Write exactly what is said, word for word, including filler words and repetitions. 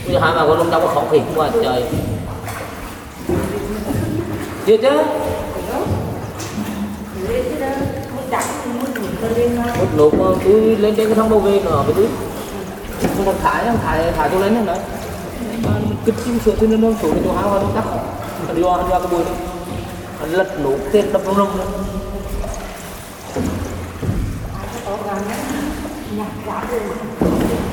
hai bà con ông đâu có khó khỉnh quá trời chưa chứ một lúc mà tôi lên trên cái thang đầu về nữa cái thứ không còn thải thải thải tôi lên nữa kích chim sửa thì nó xuống cho hai con tắt đi qua đi qua cái bùi lật nổ tên đập rông rông nữa Nhạc giá